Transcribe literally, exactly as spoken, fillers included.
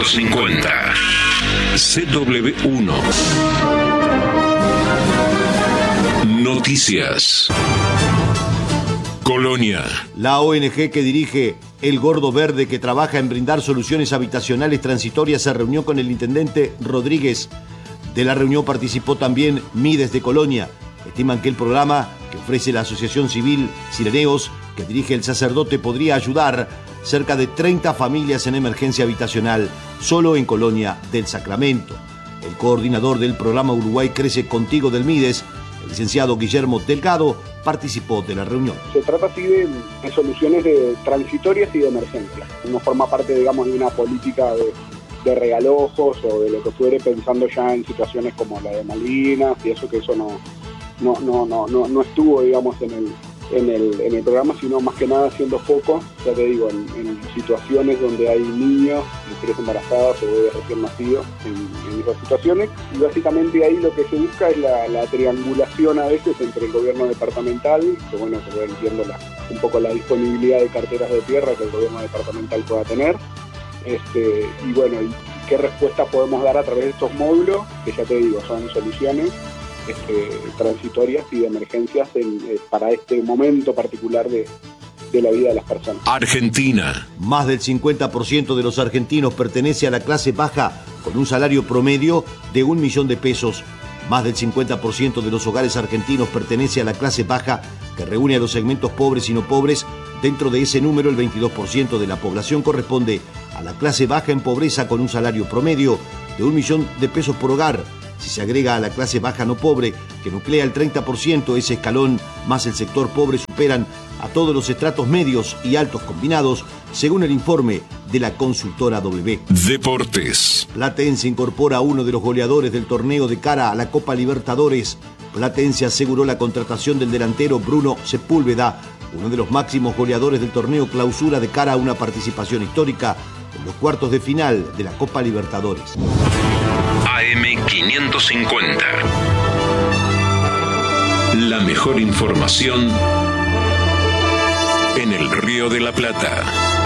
quinientos cincuenta. C W uno. Noticias. Colonia. La O N G que dirige El Gordo Verde, que trabaja en brindar soluciones habitacionales transitorias, se reunió con el intendente Rodríguez. De la reunión participó también Mides de Colonia. Estiman que el programa que ofrece la Asociación Civil Sireneos, que dirige el sacerdote, podría ayudar cerca de treinta familias en emergencia habitacional solo en Colonia del Sacramento. El coordinador del programa Uruguay Crece Contigo del Mides, el licenciado Guillermo Delgado, participó de la reunión. Se trata así de, de soluciones de transitorias y de emergencia. No forma parte, digamos, de una política de, de regalojos o de lo que fuere, pensando ya en situaciones como la de Malvinas y eso, que eso no, no, no, no, no, no estuvo, digamos, en el, en el, en el programa, sino más que nada haciendo foco, ya te digo, en, en situaciones donde hay niños, mujeres embarazadas o bebés recién nacidos en, en esas situaciones, y básicamente ahí lo que se busca es la, la triangulación a veces entre el gobierno departamental, que bueno, se va viendo la, un poco la disponibilidad de carteras de tierra que el gobierno departamental pueda tener, este, y bueno, y qué respuesta podemos dar a través de estos módulos, que ya te digo, son soluciones Este, transitorias y de emergencias en, eh, para este momento particular de, de la vida de las personas. Argentina. Más del cincuenta por ciento de los argentinos pertenece a la clase baja, con un salario promedio de un millón de pesos. Más del cincuenta por ciento de los hogares argentinos pertenece a la clase baja, que reúne a los segmentos pobres y no pobres. Dentro de ese número, el veintidós por ciento de la población corresponde a la clase baja en pobreza, con un salario promedio de un millón de pesos por hogar. Si se agrega a la clase baja no pobre, que nuclea el treinta por ciento, ese escalón más el sector pobre superan a todos los estratos medios y altos combinados, según el informe de la consultora W. Deportes. Platense incorpora a uno de los goleadores del torneo de cara a la Copa Libertadores. Platense aseguró la contratación del delantero Bruno Sepúlveda, uno de los máximos goleadores del torneo Clausura, de cara a una participación histórica en los cuartos de final de la Copa Libertadores. A M quinientos cincuenta. La mejor información en el Río de la Plata.